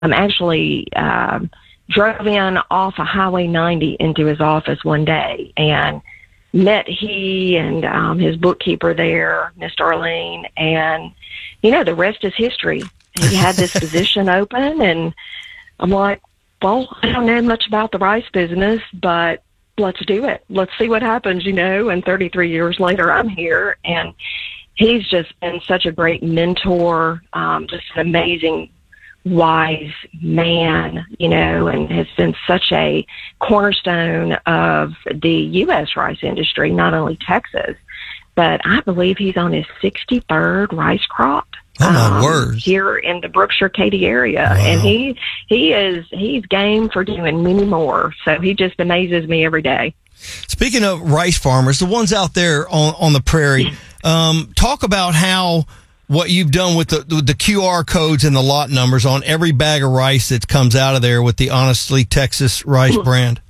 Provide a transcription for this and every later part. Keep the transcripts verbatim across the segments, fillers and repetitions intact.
um, actually um, drove in off of Highway ninety into his office one day and met he and um, his bookkeeper there, Miss Darlene, and, you know, the rest is history. He had this position open, and I'm like, well, I don't know much about the rice business, but let's do it. Let's see what happens, you know, and thirty-three years later, I'm here, and he's just been such a great mentor, um, just an amazing, wise man, you know, and has been such a cornerstone of the U S rice industry, not only Texas, but I believe he's on his sixty-third rice crop. Oh, my um, word. Here in the Brookshire-Katy area. Wow. And he, he is, he's game for doing many more. So he just amazes me every day. Speaking of rice farmers, the ones out there on, on the prairie, um, talk about how what you've done with the, with the Q R codes and the lot numbers on every bag of rice that comes out of there with the Honestly Texas Rice brand.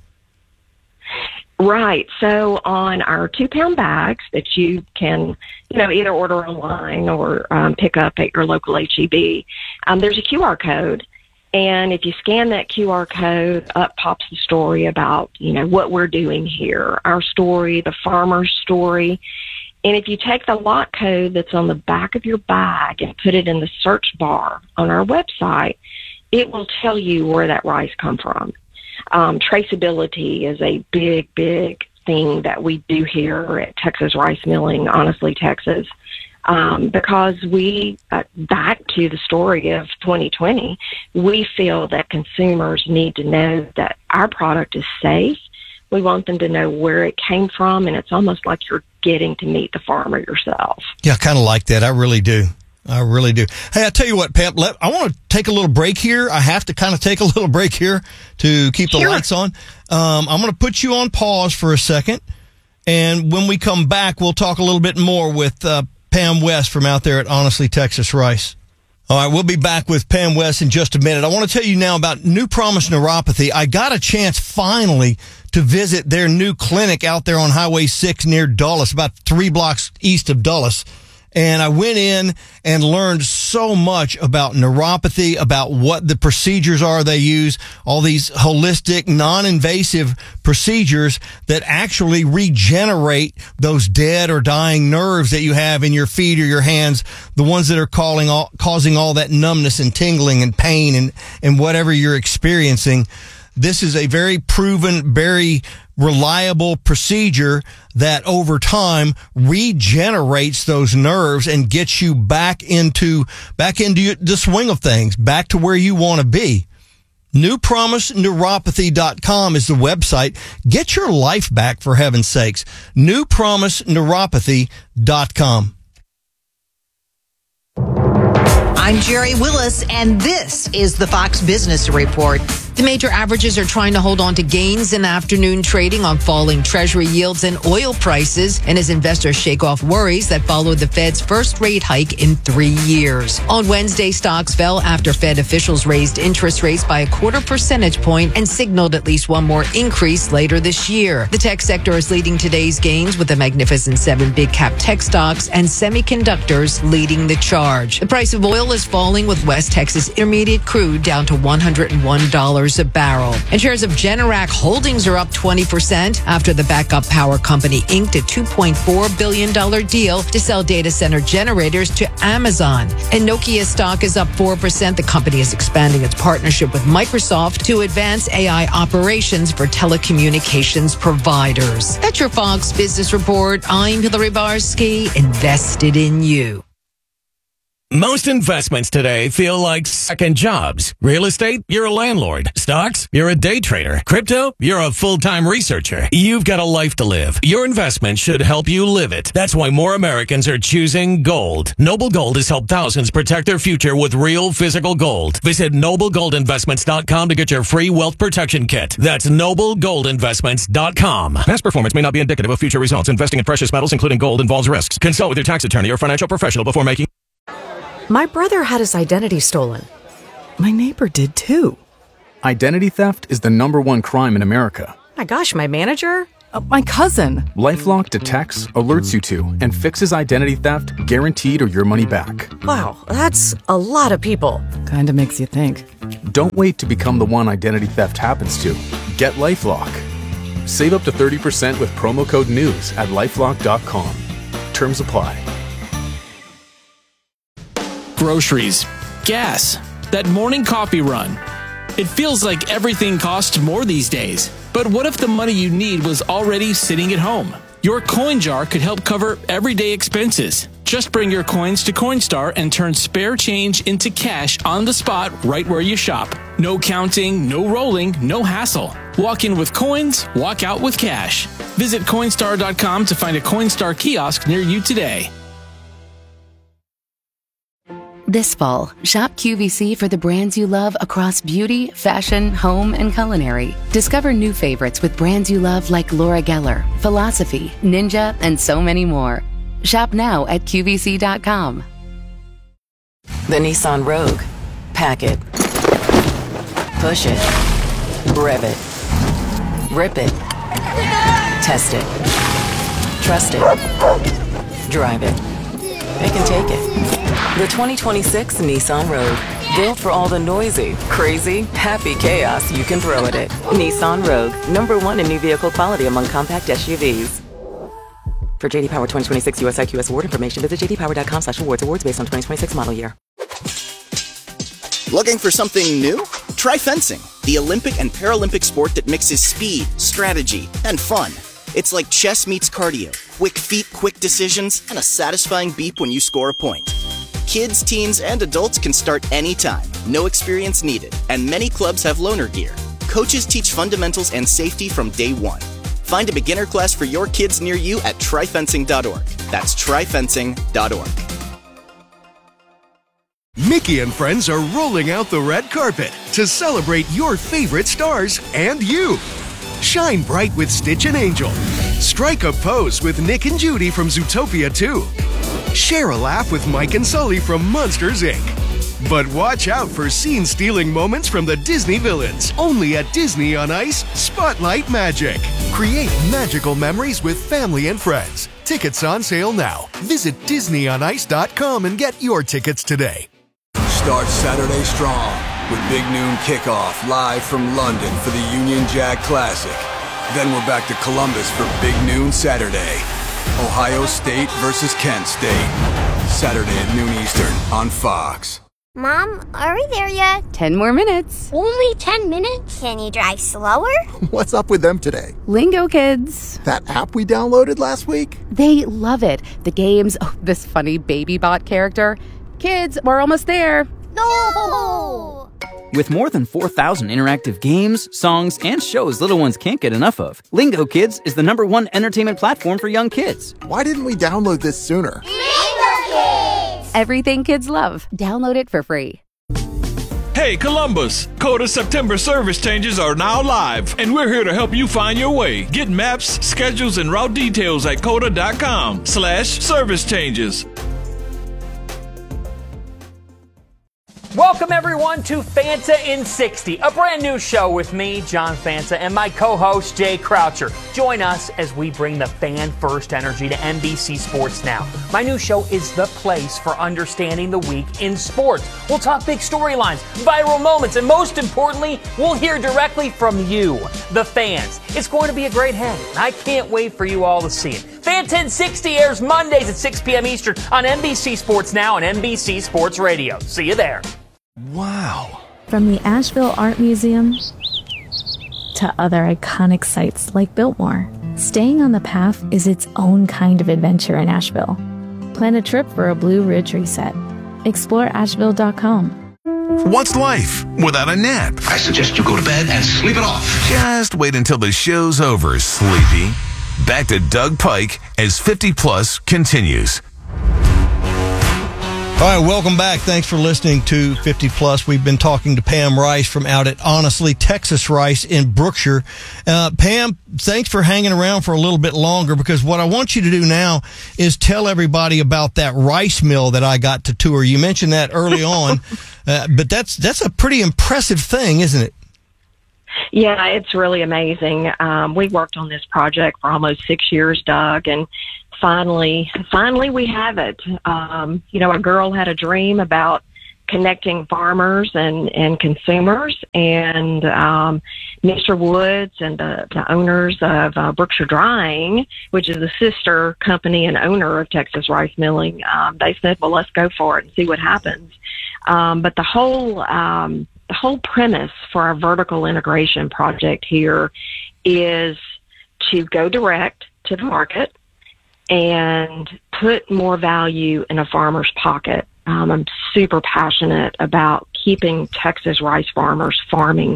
Right. So on our two-pound bags that you can, you know, either order online or um, pick up at your local H E B, um, there's a Q R code. And if you scan that Q R code, up pops the story about, you know, what we're doing here, our story, the farmer's story. And if you take the lot code that's on the back of your bag and put it in the search bar on our website, it will tell you where that rice come from. Um, traceability is a big, big thing that we do here at Texas Rice Milling, Honestly Texas, um, because we, uh, back to the story of twenty twenty, we feel that consumers need to know that our product is safe. We want them to know where it came from, and it's almost like you're getting to meet the farmer yourself. Yeah, I kind of like that. I really do. I really do. Hey, I tell you what, Pep, let, I want to take a little break here. I have to kind of take a little break here to keep the Sure. lights on. Um, I'm going to put you on pause for a second. And when we come back, we'll talk a little bit more with uh, Pam West from out there at Honestly Texas Rice. All right, we'll be back with Pam West in just a minute. I want to tell you now about New Promise Neuropathy. I got a chance finally to visit their new clinic out there on Highway six near Dulles, about three blocks east of Dulles. And I went in and learned so much about neuropathy, about what the procedures are they use, all these holistic, non-invasive procedures that actually regenerate those dead or dying nerves that you have in your feet or your hands, the ones that are calling all, causing all that numbness and tingling and pain and, and whatever you're experiencing. This is a very proven, very reliable procedure that over time regenerates those nerves and gets you back into, back into the swing of things, back to where you want to be. New Promise Neuropathy dot com is the website. Get your life back, for heaven's sakes. New Promise Neuropathy dot com. I'm Jerry Willis, and this is the Fox Business Report. The major averages are trying to hold on to gains in afternoon trading on falling Treasury yields and oil prices, and as investors shake off worries that followed the Fed's first rate hike in three years. On Wednesday, stocks fell after Fed officials raised interest rates by a quarter percentage point and signaled at least one more increase later this year. The tech sector is leading today's gains, with the Magnificent Seven big cap tech stocks and semiconductors leading the charge. The price of oil is falling, with West Texas Intermediate crude down to one hundred one dollars a barrel. And shares of Generac Holdings are up twenty percent after the backup power company inked a two point four billion dollars deal to sell data center generators to Amazon. And Nokia stock is up four percent. The company is expanding its partnership with Microsoft to advance A I operations for telecommunications providers. That's your Fox Business Report. I'm Hillary Barsky, invested in you. Most investments today feel like second jobs. Real estate, you're a landlord. Stocks, you're a day trader. Crypto, you're a full-time researcher. You've got a life to live. Your investment should help you live it. That's why more Americans are choosing gold. Noble Gold has helped thousands protect their future with real physical gold. Visit noble gold investments dot com to get your free wealth protection kit. That's noble gold investments dot com. Past performance may not be indicative of future results. Investing in precious metals, including gold, involves risks. Consult with your tax attorney or financial professional before making... My brother had his identity stolen. My neighbor did too. Identity theft is the number one crime in America. My gosh, my manager? Uh, my cousin. LifeLock detects, alerts you to, and fixes identity theft guaranteed or your money back. Wow, that's a lot of people. Kinda makes you think. Don't wait to become the one identity theft happens to. Get LifeLock. Save up to thirty percent with promo code NEWS at lifelock dot com. Terms apply. Groceries, gas, that morning coffee run. It feels like everything costs more these days. But what if the money you need was already sitting at home? Your coin jar could help cover everyday expenses. Just bring your coins to Coinstar and turn spare change into cash on the spot right where you shop. No counting, no rolling, no hassle. Walk in with coins, walk out with cash. Visit Coinstar dot com to find a Coinstar kiosk near you today. This fall, shop Q V C for the brands you love across beauty, fashion, home, and culinary. Discover new favorites with brands you love like Laura Geller, Philosophy, Ninja, and so many more. Shop now at Q V C dot com. The Nissan Rogue. Pack it. Push it. Rev it. Rip it. Test it. Trust it. Drive it. Pick and take it. The twenty twenty-six Nissan Rogue. Built for all the noisy, crazy, happy chaos you can throw at it. Nissan Rogue. Number one in new vehicle quality among compact S U Vs. For J D Power twenty twenty-six U S I Q S award information, visit j d power dot com slash awards. Awards based on twenty twenty-six model year. Looking for something new? Try fencing, the Olympic and Paralympic sport that mixes speed, strategy, and fun. It's like chess meets cardio, quick feet, quick decisions, and a satisfying beep when you score a point. Kids, teens, and adults can start anytime, no experience needed, and many clubs have loaner gear. Coaches teach fundamentals and safety from day one. Find a beginner class for your kids near you at try fencing dot org. That's try fencing dot org. Mickey and friends are rolling out the red carpet to celebrate your favorite stars and you. Shine bright with Stitch and Angel. Strike a pose with Nick and Judy from Zootopia two. Share a laugh with Mike and Sully from Monsters, Incorporated. But watch out for scene-stealing moments from the Disney villains. Only at Disney on Ice, Spotlight Magic. Create magical memories with family and friends. Tickets on sale now. Visit disney on ice dot com and get your tickets today. Start Saturday strong with Big Noon Kickoff live from London for the Union Jack Classic. Then we're back to Columbus for Big Noon Saturday. Ohio State versus Kent State. Saturday at noon Eastern on Fox. Mom, are we there yet? Ten more minutes. Only ten minutes? Can you drive slower? What's up with them today? Lingo Kids. That app we downloaded last week? They love it. The games, oh, this funny baby bot character. Kids, we're almost there. No! With more than four thousand interactive games, songs, and shows little ones can't get enough of, Lingo Kids is the number one entertainment platform for young kids. Why didn't we download this sooner? Lingo Kids! Everything kids love. Download it for free. Hey, Columbus! Coda September service changes are now live, and we're here to help you find your way. Get maps, schedules, and route details at coda dot com slash service changes. Welcome, everyone, to Fanta in sixty, a brand new show with me, John Fanta, and my co-host, Jay Croucher. Join us as we bring the fan-first energy to N B C Sports Now. My new show is the place for understanding the week in sports. We'll talk big storylines, viral moments, and most importantly, we'll hear directly from you, the fans. It's going to be a great hang, and I can't wait for you all to see it. Fanta in sixty airs Mondays at six p.m. Eastern on N B C Sports Now and N B C Sports Radio. See you there. Wow. From the Asheville Art Museum to other iconic sites like Biltmore, staying on the path is its own kind of adventure in Asheville. Plan a trip for a Blue Ridge reset. Explore asheville dot com. What's life without a nap? I suggest you go to bed and sleep it off. Just wait until the show's over, sleepy. Back to Doug Pike as fifty plus continues. All right, welcome back. Thanks for listening to fifty plus. We've been talking to Pam Rice from out at Honestly Texas Rice in Brookshire. Uh, Pam, thanks for hanging around for a little bit longer, because what I want you to do now is tell everybody about that rice mill that I got to tour. You mentioned that early on, uh, but that's that's a pretty impressive thing, isn't it? Yeah, it's really amazing. Um, we worked on this project for almost six years, Doug, and finally, finally we have it. Um, you know, a girl had a dream about connecting farmers and, and consumers, and um, Mister Woods and the, the owners of uh, Brookshire Drying, which is the sister company and owner of Texas Rice Milling, um, they said, well, let's go for it and see what happens. Um, but the whole um, the whole premise for our vertical integration project here is to go direct to the market and put more value in a farmer's pocket. Um, I'm super passionate about keeping Texas rice farmers farming.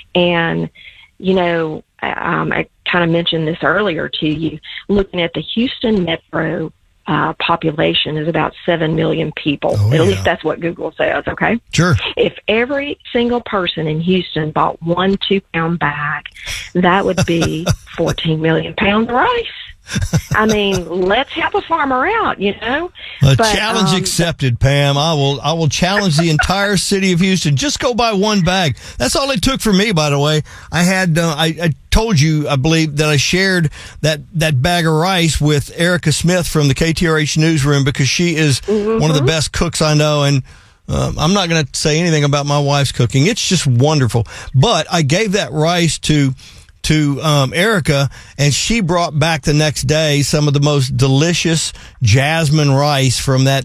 And, you know, um, I kind of mentioned this earlier to you, looking at the Houston metro uh, population is about seven million people. Oh, At yeah. least that's what Google says, okay? Sure. If every single person in Houston bought one two-pound bag, that would be fourteen million pounds of rice. I mean, let's help a farmer out, you know. A But, challenge um, accepted, Pam. I will. I will challenge the entire city of Houston. Just go buy one bag. That's all it took for me. By the way, I had. Uh, I, I told you, I believe, that I shared that that bag of rice with Erica Smith from the K T R H newsroom because she is Mm-hmm. one of the best cooks I know, and um, I'm not going to say anything about my wife's cooking. It's just wonderful. But I gave that rice to. to um, Erica, and she brought back the next day some of the most delicious jasmine rice from that,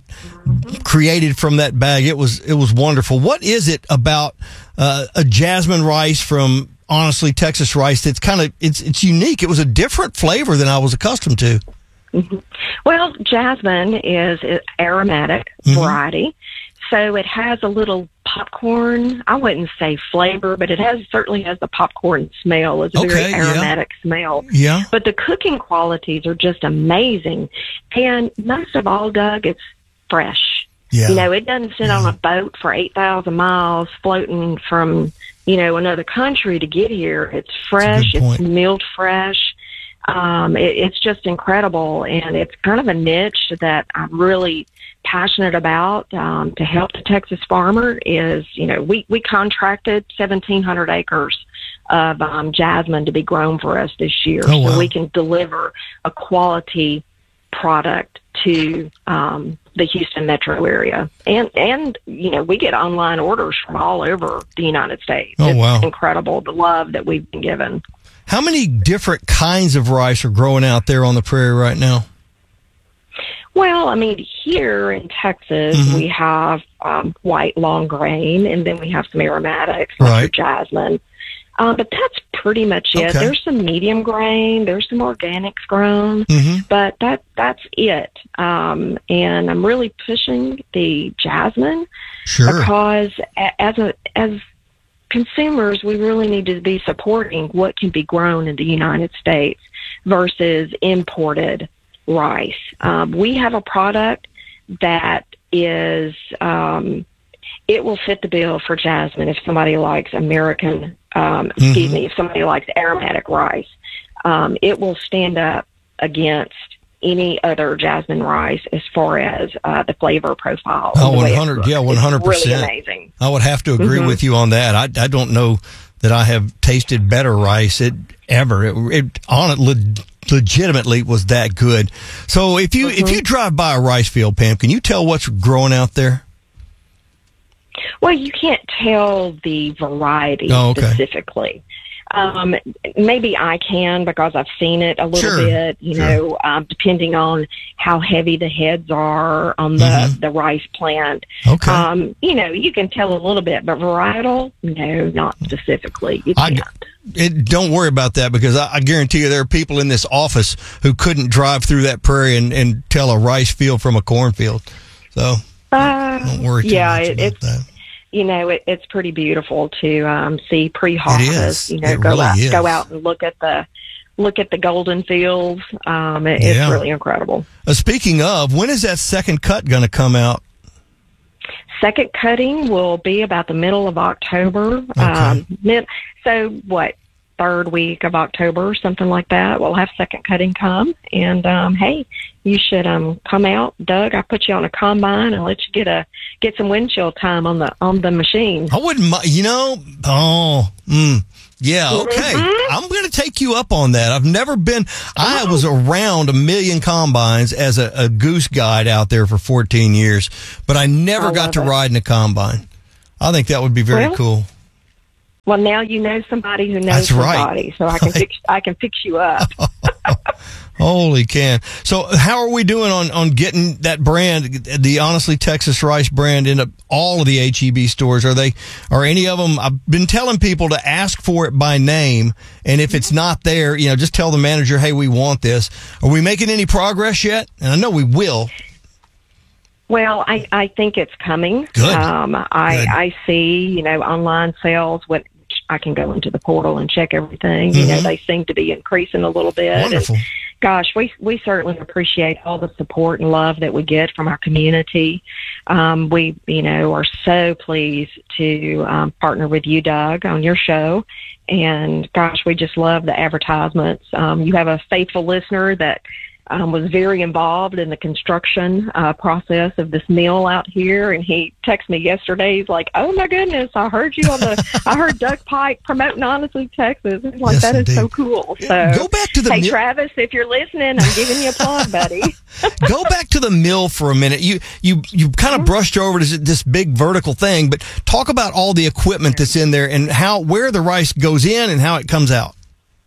created from that bag. It was it was wonderful. What is it about uh, a jasmine rice from Honestly Texas Rice that's kind of it's it's unique? It was a different flavor than I was accustomed to. Mhm. Well, jasmine is an aromatic Mhm. variety, so it has a little popcorn. I wouldn't say flavor, but it has certainly has the popcorn smell. It's a Okay, very yeah. aromatic smell. Yeah. But the cooking qualities are just amazing, and most of all, Doug, it's fresh. Yeah. You know, it doesn't sit on a boat for eight thousand miles floating from, you know, another country to get here. It's fresh. good point. It's milled fresh. Um, it, it's just incredible, and it's kind of a niche that I'm really passionate about um, to help the Texas farmer. Is, you know, we, we contracted seventeen hundred acres of um, jasmine to be grown for us this year, Oh, wow. so we can deliver a quality product to um, the Houston metro area. And, and, you know, we get online orders from all over the United States. Oh, it's wow. incredible, the love that we've been given. How many different kinds of rice are growing out there on the prairie right now? Well, I mean, here in Texas, Mhm. we have um, white long grain, and then we have some aromatics like Right. your jasmine. Um, but that's pretty much it. Okay. There's some medium grain, there's some organics grown, Mhm. but that that's it. Um, and I'm really pushing the jasmine Sure. because a- as a as consumers, we really need to be supporting what can be grown in the United States versus imported rice. Um, we have a product that is, um, it will fit the bill for jasmine if somebody likes American, um, excuse Mhm. me, if somebody likes aromatic rice. Um, it will stand up against any other jasmine rice as far as uh, the flavor profile. and Oh, the way it one hundred, looks. yeah, It's one hundred percent. really amazing. I would have to agree Mhm. with you on that. I, I don't know that I have tasted better rice it ever. It, it on it le- legitimately was that good. So if you if you drive by a rice field, Pam, can you tell what's growing out there? Well, you can't tell the variety Oh, okay. specifically. Um, maybe I can because I've seen it a little Sure, bit, you sure. know, um, depending on how heavy the heads are on the, Mhm. the rice plant. Okay. Um, you know, you can tell a little bit, but varietal, no, not specifically. You I, can't. it, don't worry about that because I, I guarantee you there are people in this office who couldn't drive through that prairie and, and tell a rice field from a cornfield. So Uh, don't worry too yeah, much it, about it's, that. you know, it, it's pretty beautiful to um, see pre-harvest. It is. You know, It go really out, is. go out and look at the look at the golden fields. Um, it, Yeah. It's really incredible. Uh, speaking of, when is that second cut going to come out? Second cutting will be about the middle of October. Okay. Um, mid, so what? Third week of October, something like that. We'll have second cutting come, and um, hey, you should um come out, Doug. I put you on a combine and let you get a get some windshield time on the on the machine. I wouldn't, mi- you know, oh, mm, Yeah, okay. Mhm. I'm going to take you up on that. I've never been, I was around a million combines as a, a goose guide out there for fourteen years, but I never I got love to it. ride in a combine. I think that would be very Well, cool. Well, now you know somebody who knows That's right. somebody, so I can fix I can fix you up. Holy can. So how are we doing on, on getting that brand, the Honestly Texas Rice brand, into all of the H E B stores? Are they, are any of them, I've been telling people to ask for it by name, and if it's not there, you know, just tell the manager, hey, we want this. Are we making any progress yet? And I know we will. Well, I, I think it's coming. Good. Um, I Good. I see, you know, online sales. What I can go into the portal and check everything. You know, Mhm. they seem to be increasing a little bit. Wonderful. And gosh, we we certainly appreciate all the support and love that we get from our community. Um, we, you know, are so pleased to um, partner with you, Doug, on your show. And gosh, we just love the advertisements. Um, you have a faithful listener that um, was very involved in the construction uh, process of this mill out here. And he texted me yesterday. He's like, "Oh my goodness, I heard you on the, I heard Doug Pike promoting Honestly Texas." It's like, Yes, that is so indeed. cool. So Go back to the hey, mill- Travis, if you're listening, I'm giving you a plug, buddy. Go back to the mill for a minute. You you you kind of brushed over this, this big vertical thing, but talk about all the equipment that's in there and how where the rice goes in and how it comes out.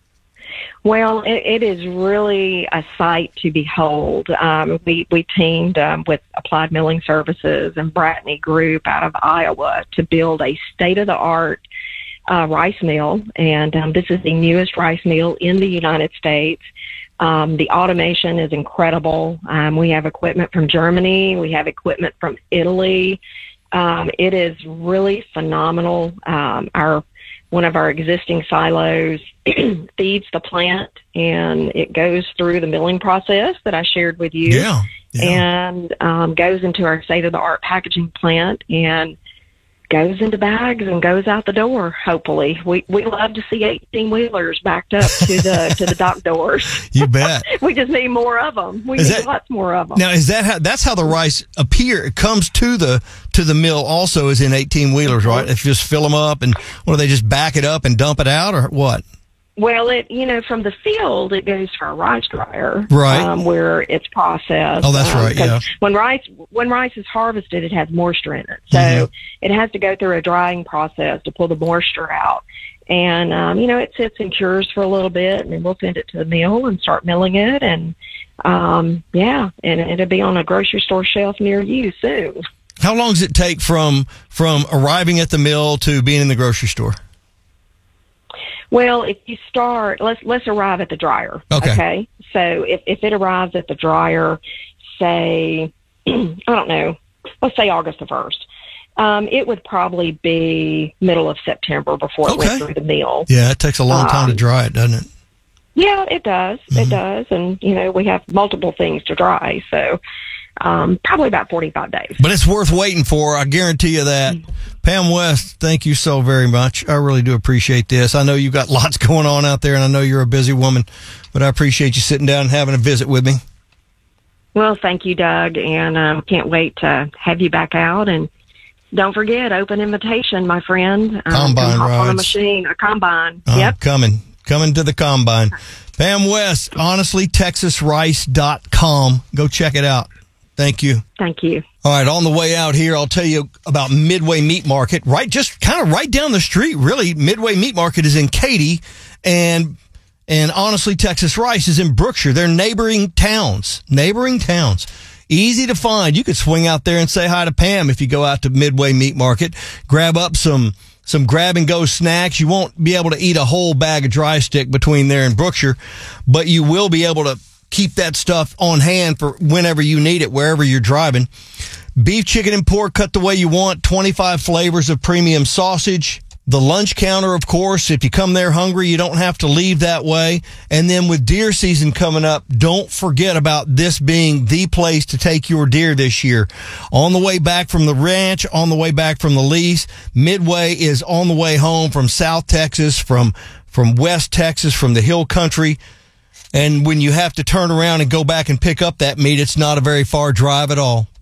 Well, it, it is really a sight to behold. Um, we, we teamed um, with Applied Milling Services and Bratney Group out of Iowa to build a state-of-the-art uh, rice mill, and um, this is the newest rice mill in the United States. Um, the automation is incredible. Um, we have equipment from Germany. We have equipment from Italy. Um, it is really phenomenal. Um, our one of our existing silos feeds the plant, and it goes through the milling process that I shared with you. Yeah. And um, goes into our state-of-the-art packaging plant and goes into bags and goes out the door. Hopefully, we we love to see eighteen wheelers backed up to the to the dock doors. You bet. We just need more of them. We Is need that- lots more of them. Now, is that how that's how the rice appear? It comes to the to the mill also is in eighteen wheelers, right? If you just fill them up and what do they just back it up and dump it out or what? Well, it you know from the field it goes for a rice dryer, Right. Um, where it's processed. Oh, that's um, right, 'cause yeah. When rice when rice is harvested, it has moisture in it, so Mhm. it has to go through a drying process to pull the moisture out. And um, you know it sits and cures for a little bit, and then we'll send it to the mill and start milling it. And um, yeah, and it'll be on a grocery store shelf near you soon. How long does it take from from arriving at the mill to being in the grocery store? Well, if you start, let's let's arrive at the dryer. Okay. So if if it arrives at the dryer, say, I don't know, let's say August the first, um, it would probably be middle of September before it Okay. went through the mill. Yeah, it takes a long time to Um, dry it, doesn't it? Yeah, it does. It does, and you know we have multiple things to dry, so um, probably about forty-five days. But it's worth waiting for. I guarantee you that. Pam West, thank you so very much. I really do appreciate this. I know you've got lots going on out there, and I know you're a busy woman, but I appreciate you sitting down and having a visit with me. Well, thank you, Doug, and um, can't wait to have you back out. And don't forget, open invitation, my friend. Um, Combine come hop on a rides. machine, a combine. I'm Yep. coming. Coming to the combine. Pam West, honestly texas rice dot com. Go check it out. Thank you. Thank you. All right, on the way out here, I'll tell you about Midway Meat Market. Right, just kind of right down the street, really. Midway Meat Market is in Katy, and and honestly, Texas Rice is in Brookshire. They're neighboring towns. Neighboring towns. Easy to find. You could swing out there and say hi to Pam if you go out to Midway Meat Market. Grab up some some grab and go snacks. You won't be able to eat a whole bag of dry stick between there and Brookshire, but you will be able to keep that stuff on hand for whenever you need it, wherever you're driving. Beef, chicken, and pork cut the way you want. twenty-five flavors of premium sausage. The lunch counter, of course. If you come there hungry, you don't have to leave that way. And then with deer season coming up, don't forget about this being the place to take your deer this year. On the way back from the ranch, on the way back from the lease, Midway is on the way home from South Texas, from, from West Texas, from the hill country. And when you have to turn around and go back and pick up that meat, it's not a very far drive at all.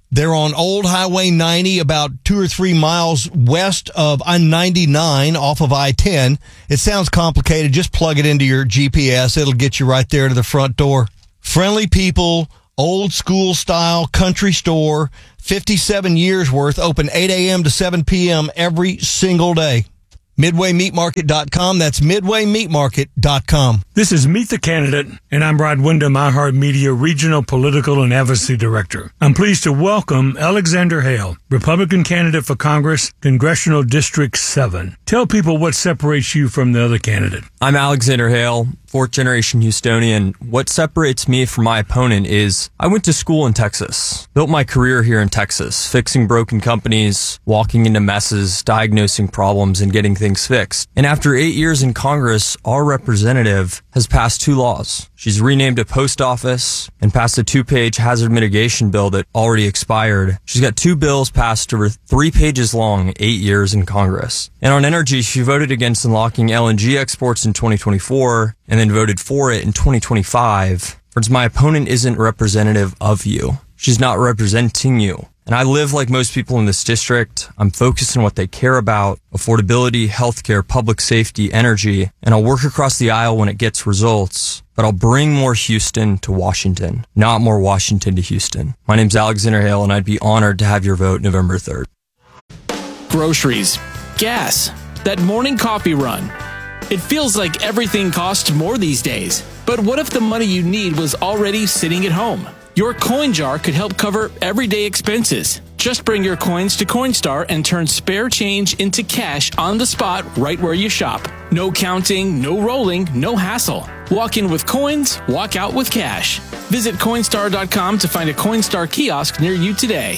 They're on Old Highway ninety, about two or three miles west of I ninety-nine off of I ten. It sounds complicated. Just plug it into your G P S. It'll get you right there to the front door. Friendly people, old school style country store, fifty-seven years worth, open eight a.m. to seven p.m. every single day. Midway Meat Market dot com. That's Midway Meat Market dot com. This is Meet the Candidate, and I'm Rod Wyndham, iHeartMedia Regional Political and Advocacy Director. I'm pleased to welcome Alexander Hale, Republican candidate for Congress, Congressional District seven. Tell people what separates you from the other candidate. I'm Alexander Hale, fourth-generation Houstonian. What separates me from my opponent is I went to school in Texas, built my career here in Texas, fixing broken companies, walking into messes, diagnosing problems, and getting things fixed. And after eight years in Congress, our representative has passed two laws. She's renamed a post office and passed a two-page hazard mitigation bill that already expired. She's got two bills passed over three pages long, eight years in Congress. And on energy, she voted against unlocking L N G exports in twenty twenty-four and then voted for it in twenty twenty-five. Friends, my opponent isn't representative of you. She's not representing you. And I live like most people in this district. I'm focused on what they care about: affordability, healthcare, public safety, energy, and I'll work across the aisle when it gets results. But I'll bring more Houston to Washington, not more Washington to Houston. My name's Alexander Hale, and I'd be honored to have your vote November third. Groceries, gas, that morning coffee run. It feels like everything costs more these days. But what if the money you need was already sitting at home? Your coin jar could help cover everyday expenses. Just bring your coins to Coinstar and turn spare change into cash on the spot right where you shop. No counting, no rolling, no hassle. Walk in with coins, walk out with cash. Visit Coinstar dot com to find a Coinstar kiosk near you today.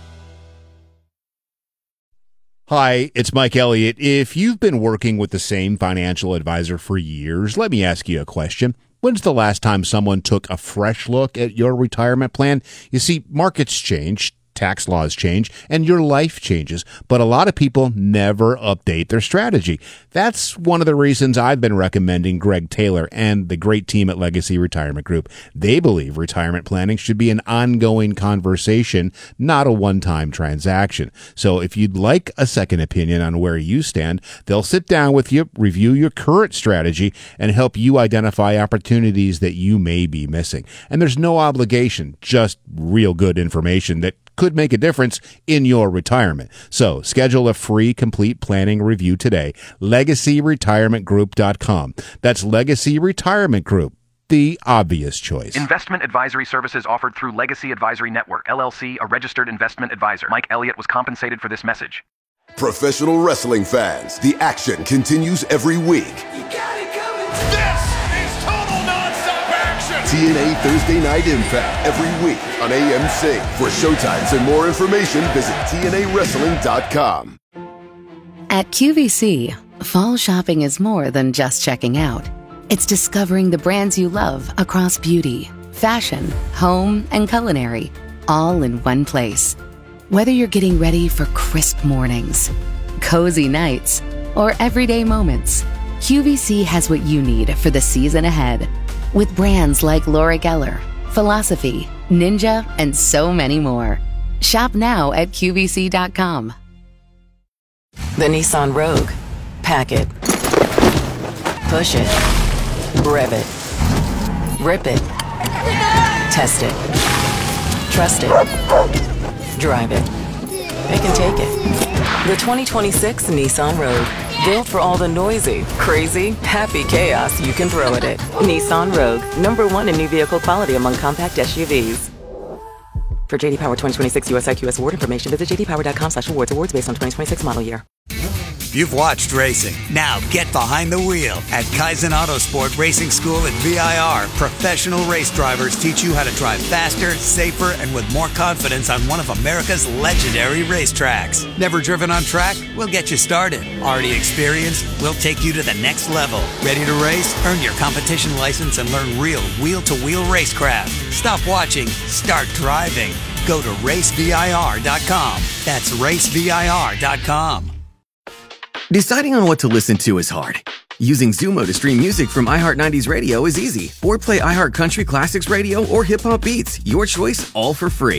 Hi, it's Mike Elliott. If you've been working with the same financial advisor for years, let me ask you a question. When's the last time someone took a fresh look at your retirement plan? You see, markets change, tax laws change, and your life changes, but a lot of people never update their strategy. That's one of the reasons I've been recommending Greg Taylor and the great team at Legacy Retirement Group. They believe retirement planning should be an ongoing conversation, not a one-time transaction. So if you'd like a second opinion on where you stand, they'll sit down with you, review your current strategy, and help you identify opportunities that you may be missing. And there's no obligation, just real good information that could make a difference in your retirement. So schedule a free complete planning review today. Legacy Retirement Group dot com. That's Legacy Retirement Group, the obvious choice. Investment advisory services offered through Legacy Advisory Network, L L C, a registered investment advisor. Mike Elliott was compensated for this message. Professional wrestling fans, the action continues every week. You got it coming. This is total nonstop action. T N A Thursday Night Impact every week on A M C. For showtimes and more information, visit T N A wrestling dot com. At Q V C, fall shopping is more than just checking out. It's discovering the brands you love across beauty, fashion, home, and culinary, all in one place. Whether you're getting ready for crisp mornings, cozy nights, or everyday moments, Q V C has what you need for the season ahead. With brands like Laura Geller, Philosophy, Ninja, and so many more. Shop now at Q V C dot com. The Nissan Rogue. Pack it. Push it. Rev it. Rip it. Test it. Trust it. Drive it. They can take it. The twenty twenty-six Nissan Rogue. Built for all the noisy, crazy, happy chaos you can throw at it. Nissan Rogue. Number one in new vehicle quality among compact S U Vs. For J D Power twenty twenty-six U S I Q S award information, visit J D Power dot com slash awards. Awards based on twenty twenty-six model year. You've watched racing. Now get behind the wheel. At Kaizen Autosport Racing School at V I R, professional race drivers teach you how to drive faster, safer, and with more confidence on one of America's legendary racetracks. Never driven on track? We'll get you started. Already experienced? We'll take you to the next level. Ready to race? Earn your competition license and learn real wheel-to-wheel racecraft. Stop watching. Start driving. Go to race V I R dot com. That's race V I R dot com. Deciding on what to listen to is hard. Using Zumo to stream music from iHeart nineties Radio is easy. Or play iHeart Country Classics Radio or Hip Hop Beats. Your choice, all for free.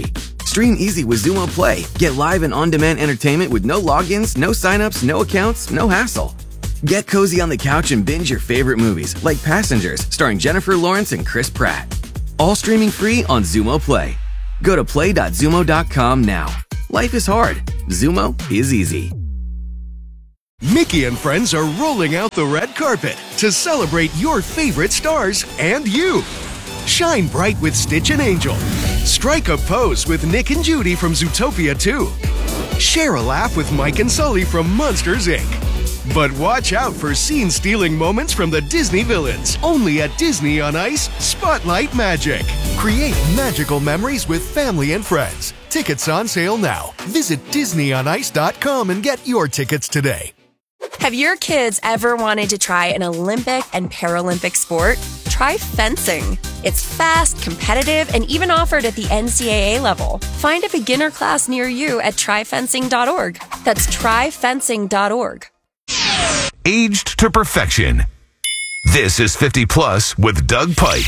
Stream easy with Xumo Play. Get live and on-demand entertainment with no logins, no signups, no accounts, no hassle. Get cozy on the couch and binge your favorite movies like Passengers, starring Jennifer Lawrence and Chris Pratt. All streaming free on Xumo Play. Go to play dot xumo dot com now. Life is hard. Xumo is easy. Mickey and friends are rolling out the red carpet to celebrate your favorite stars and you. Shine bright with Stitch and Angel. Strike a pose with Nick and Judy from Zootopia two. Share a laugh with Mike and Sully from Monsters, Incorporated. But watch out for scene-stealing moments from the Disney villains. Only at Disney on Ice, Spotlight Magic. Create magical memories with family and friends. Tickets on sale now. Visit disney on ice dot com and get your tickets today. Have your kids ever wanted to try an Olympic and Paralympic sport? Try fencing. It's fast, competitive, and even offered at the N C double A level. Find a beginner class near you at try fencing dot org. That's try fencing dot org. Aged to perfection. This is fifty plus with Doug Pike.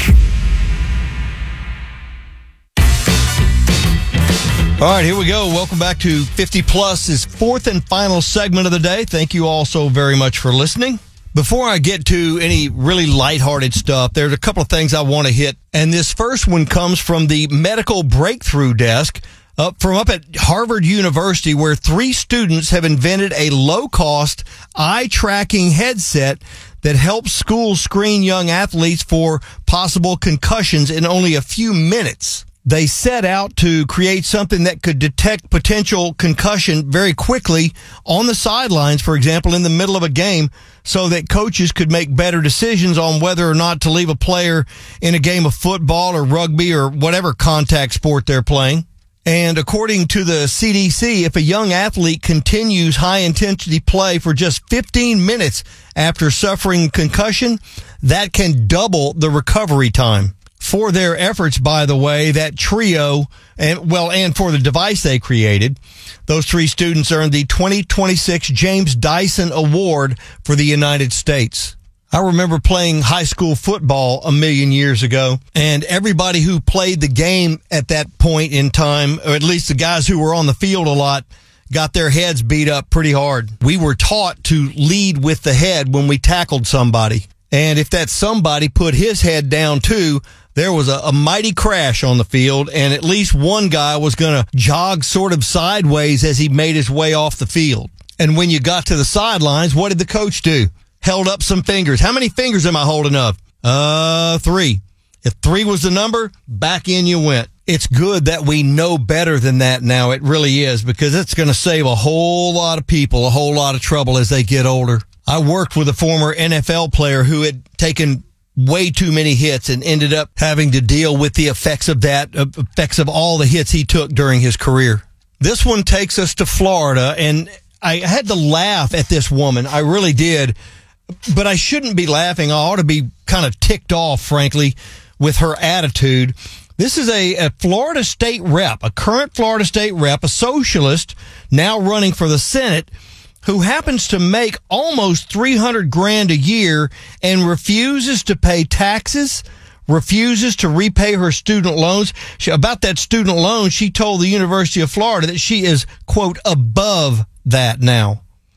All right, here we go. Welcome back to fifty Plus's fourth and final segment of the day. Thank you all so very much for listening. Before I get to any really lighthearted stuff, there's a couple of things I want to hit. And this first one comes from the Medical Breakthrough Desk up from up at Harvard University, where three students have invented a low-cost eye-tracking headset that helps schools screen young athletes for possible concussions in only a few minutes. They set out to create something that could detect potential concussion very quickly on the sidelines, for example, in the middle of a game, so that coaches could make better decisions on whether or not to leave a player in a game of football or rugby or whatever contact sport they're playing. And according to the C D C, if a young athlete continues high-intensity play for just fifteen minutes after suffering concussion, that can double the recovery time. For their efforts, by the way, that trio, and well, and for the device they created, those three students earned the twenty twenty-six James Dyson Award for the United States. I remember playing high school football a million years ago, and everybody who played the game at that point in time, or at least the guys who were on the field a lot, got their heads beat up pretty hard. We were taught to lead with the head when we tackled somebody. And if that somebody put his head down too, there was a, a mighty crash on the field, and at least one guy was going to jog sort of sideways as he made his way off the field. And when you got to the sidelines, what did the coach do? Held up some fingers. How many fingers am I holding up? Uh, three. If three was the number, back in you went. It's good that we know better than that now. It really is, because it's going to save a whole lot of people a whole lot of trouble as they get older. I worked with a former N F L player who had taken way too many hits and ended up having to deal with the effects of that, uh, effects of all the hits he took during his career. This one takes us to Florida, and I had to laugh at this woman. I really did, but I shouldn't be laughing. I ought to be kind of ticked off, frankly, with her attitude. This is a, a Florida state rep, a current Florida state rep, a socialist now running for the Senate, who happens to make almost three hundred grand a year and refuses to pay taxes, refuses to repay her student loans. She, about that student loan, she told the University of Florida that she is, quote, above that now.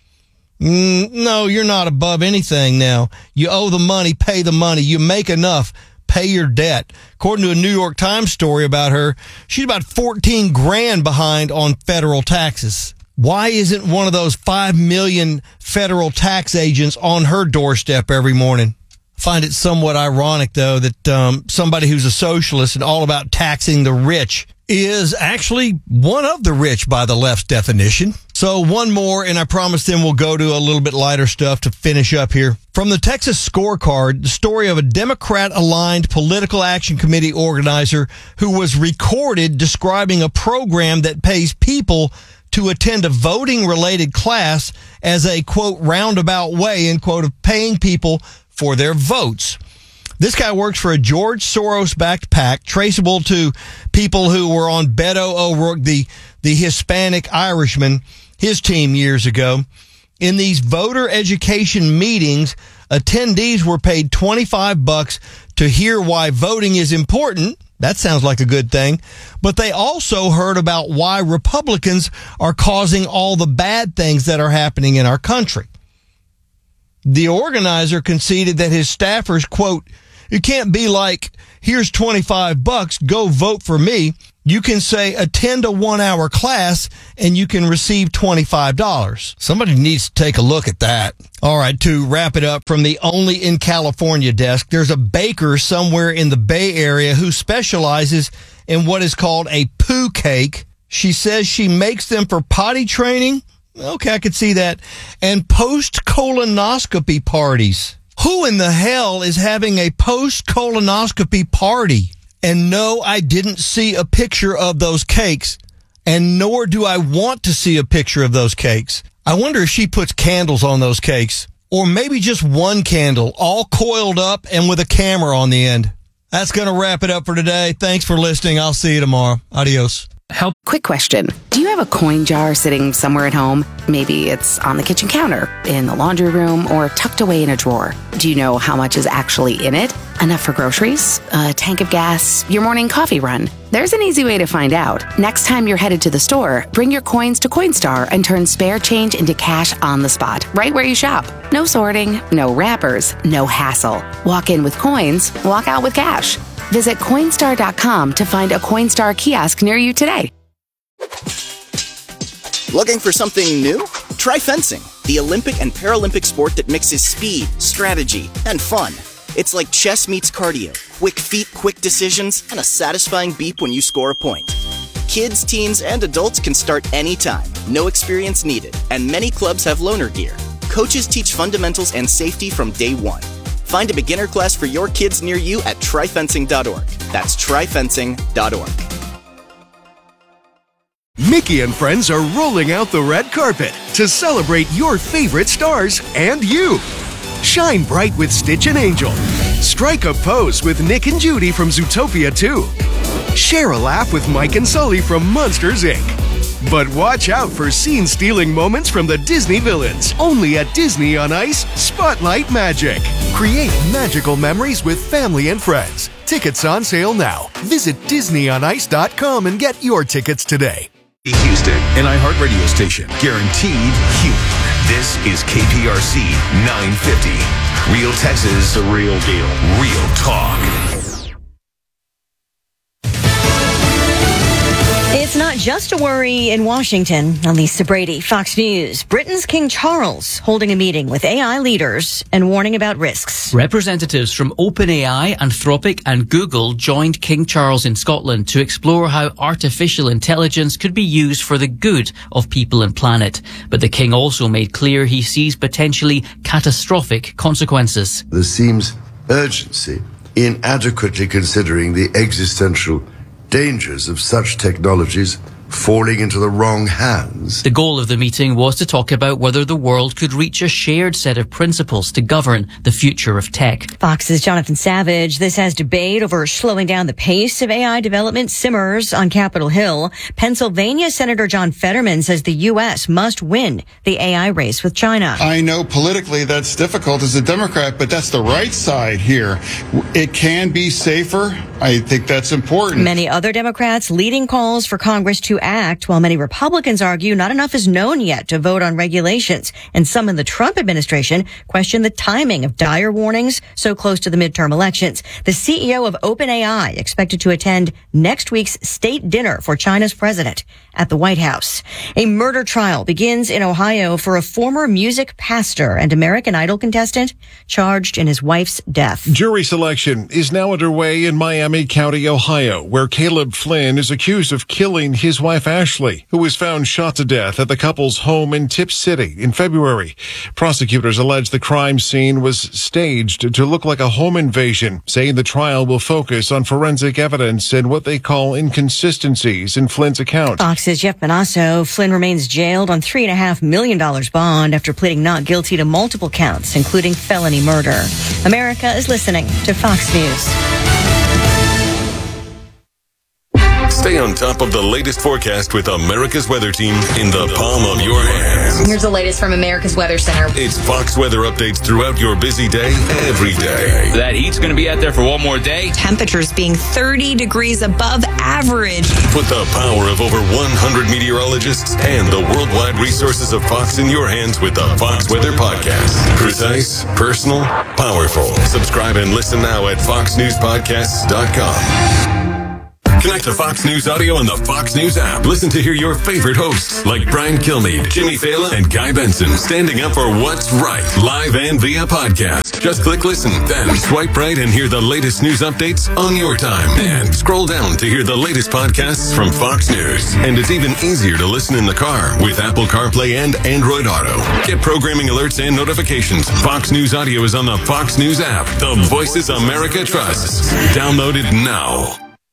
Mm, no, you're not above anything now. You owe the money, pay the money. You make enough, pay your debt. According to a New York Times story about her, she's about fourteen grand behind on federal taxes. Why isn't one of those five million federal tax agents on her doorstep every morning? I find it somewhat ironic, though, that um, somebody who's a socialist and all about taxing the rich is actually one of the rich by the left's definition. So one more, and I promise then we'll go to a little bit lighter stuff to finish up here. From the Texas Scorecard, the story of a Democrat-aligned political action committee organizer who was recorded describing a program that pays people to attend a voting-related class as a, quote, roundabout way, end quote, of paying people for their votes. This guy works for a George Soros-backed PAC, traceable to people who were on Beto O'Rourke, the, the Hispanic Irishman, his team years ago. In these voter education meetings, attendees were paid twenty-five bucks to hear why voting is important, That sounds like a good thing. But they also heard about why Republicans are causing all the bad things that are happening in our country. The organizer conceded that his staffers, quote, "You can't be like, here's twenty-five bucks, go vote for me. You can say attend a one hour class and you can receive twenty-five dollars. Somebody needs to take a look at that. All right, to wrap it up from the Only in California desk, there's a baker somewhere in the Bay Area who specializes in what is called a poo cake. She says she makes them for potty training. Okay, I could see that. And post-colonoscopy parties. Who in the hell is having a post-colonoscopy party? And no, I didn't see a picture of those cakes, and nor do I want to see a picture of those cakes. I wonder if she puts candles on those cakes, or maybe just one candle, all coiled up and with a camera on the end. That's going to wrap it up for today. Thanks for listening. I'll see you tomorrow. Adios. Help. Quick question. Do you have a coin jar sitting somewhere at home? Maybe it's on the kitchen counter, in the laundry room, or tucked away in a drawer. Do you know how much is actually in it? Enough for groceries? A tank of gas? Your morning coffee run? There's an easy way to find out. Next time you're headed to the store, bring your coins to Coinstar and turn spare change into cash on the spot, right where you shop. No sorting, no wrappers, no hassle. Walk in with coins, walk out with cash. Visit Coinstar dot com to find a Coinstar kiosk near you today. Looking for something new? Try fencing, the Olympic and Paralympic sport that mixes speed, strategy, and fun. It's like chess meets cardio, quick feet, quick decisions, and a satisfying beep when you score a point. Kids, teens, and adults can start anytime, no experience needed, and many clubs have loaner gear. Coaches teach fundamentals and safety from day one. Find a beginner class for your kids near you at try fencing dot org. That's try fencing dot org. Mickey and friends are rolling out the red carpet to celebrate your favorite stars and you. Shine bright with Stitch and Angel. Strike a pose with Nick and Judy from Zootopia two. Share a laugh with Mike and Sully from Monsters, Incorporated. But watch out for scene-stealing moments from the Disney villains. Only at Disney on Ice, Spotlight Magic. Create magical memories with family and friends. Tickets on sale now. Visit disney on ice dot com and get your tickets today. Houston, an iHeartRadio station. Guaranteed human. This is K P R C nine fifty. Real Texas. The real deal. Real talk. It's not just a worry in Washington. I'm Lisa Brady, Fox News. Britain's King Charles holding a meeting with A I leaders and warning about risks. Representatives from OpenAI, Anthropic and Google joined King Charles in Scotland to explore how artificial intelligence could be used for the good of people and planet. But the King also made clear he sees potentially catastrophic consequences. There seems urgency in adequately considering the existential dangers of such technologies falling into the wrong hands. The goal of the meeting was to talk about whether the world could reach a shared set of principles to govern the future of tech. Fox's Jonathan Savage. This has debate over slowing down the pace of A I development simmers on Capitol Hill. Pennsylvania Senator John Fetterman says the U S must win the A I race with China. I know politically that's difficult as a Democrat, but that's the right side here. It can be safer. I think that's important. Many other Democrats leading calls for Congress to act, while many Republicans argue not enough is known yet to vote on regulations. And some in the Trump administration question the timing of dire warnings so close to the midterm elections. The C E O of OpenAI expected to attend next week's state dinner for China's president at the White House. A murder trial begins in Ohio for a former music pastor and American Idol contestant charged in his wife's death. Jury selection is now underway in Miami County, Ohio, where Caleb Flynn is accused of killing his wife Ashley, who was found shot to death at the couple's home in Tip City in February. Prosecutors allege the crime scene was staged to look like a home invasion, saying the trial will focus on forensic evidence and what they call inconsistencies in Flynn's account. Fox's Jeff Manasso. Flynn remains jailed on three and a half million dollars bond after pleading not guilty to multiple counts, including felony murder. America is listening to Fox News. Stay on top of the latest forecast with America's Weather Team in the palm of your hands. Here's the latest from America's Weather Center. It's Fox weather updates throughout your busy day, every day. That heat's going to be out there for one more day. Temperatures being thirty degrees above average. Put the power of over one hundred meteorologists and the worldwide resources of Fox in your hands with the Fox Weather Podcast. Precise, personal, powerful. Subscribe and listen now at fox news podcasts dot com. Connect to Fox News Audio on the Fox News app. Listen to hear your favorite hosts like Brian Kilmeade, Jimmy Fallon, and Guy Benson standing up for what's right, live and via podcast. Just click listen, then swipe right and hear the latest news updates on your time. And scroll down to hear the latest podcasts from Fox News. And it's even easier to listen in the car with Apple CarPlay and Android Auto. Get programming alerts and notifications. Fox News Audio is on the Fox News app. The voices America trusts. Download it now.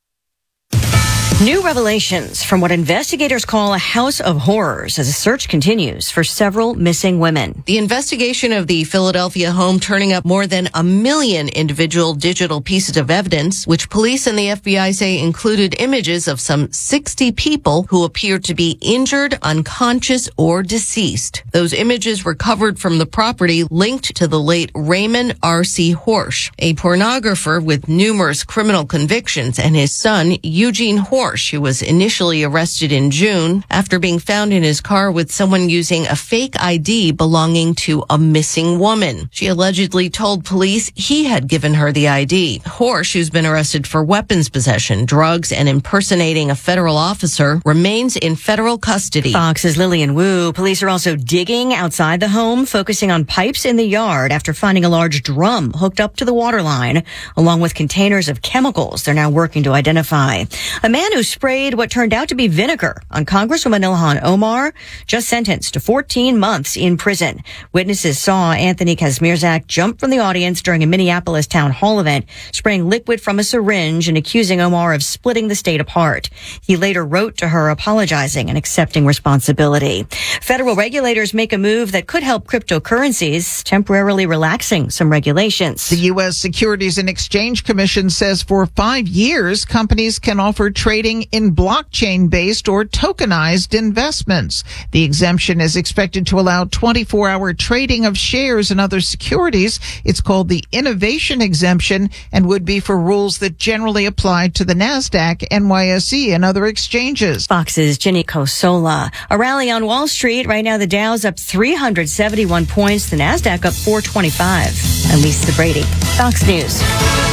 New revelations from what investigators call a house of horrors as a search continues for several missing women. The investigation of the Philadelphia home turning up more than a million individual digital pieces of evidence, which police and the F B I say included images of some sixty people who appeared to be injured, unconscious, or deceased. Those images recovered from the property linked to the late Raymond R C. Horsch, a pornographer with numerous criminal convictions, and his son, Eugene Horsch, who was initially arrested in June after being found in his car with someone using a fake I D belonging to a missing woman. She allegedly told police he had given her the I D. Horsch, who's been arrested for weapons possession, drugs, and impersonating a federal officer, remains in federal custody. Fox's Lillian Wu. Police are also digging outside the home, focusing on pipes in the yard after finding a large drum hooked up to the water line, along with containers of chemicals they're now working to identify. A man who sprayed what turned out to be vinegar on Congresswoman Ilhan Omar, just sentenced to fourteen months in prison. Witnesses saw Anthony Kazmierzak jump from the audience during a Minneapolis town hall event, spraying liquid from a syringe and accusing Omar of splitting the state apart. He later wrote to her apologizing and accepting responsibility. Federal regulators make a move that could help cryptocurrencies, temporarily relaxing some regulations. The U S Securities and Exchange Commission says for five years, companies can offer trading in blockchain-based or tokenized investments. The exemption is expected to allow twenty-four hour trading of shares and other securities. It's called the innovation exemption and would be for rules that generally apply to the NASDAQ, N Y S E, and other exchanges. Fox's Ginny Cosola. A rally on Wall Street. Right now, the Dow's up three hundred seventy-one points. The NASDAQ up four twenty-five. I'm Lisa Brady, Fox News.